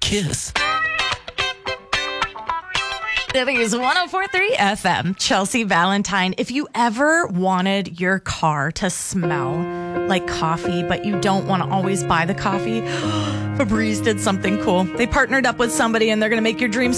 kiss. It is 104.3 FM, Chelsea Valentine. If you ever wanted your car to smell like coffee, but you don't want to always buy the coffee, Febreze did something cool. They partnered up with somebody and they're going to make your dreams